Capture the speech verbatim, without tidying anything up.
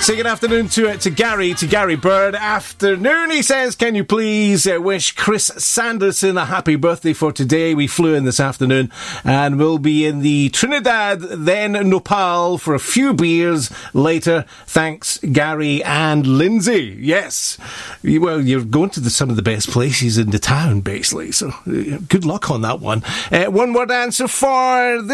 Say good afternoon to uh, to Gary, to Gary Bird. Afternoon, he says, can you please uh, wish Chris Sanderson a happy birthday for today? We flew in this afternoon and we'll be in the Trinidad, then Nepal for a few beers later. Thanks, Gary and Lindsay. Yes. Well, you're going to the, some of the best places in the town, basically. So uh, good luck on that one. Uh, one word answer for the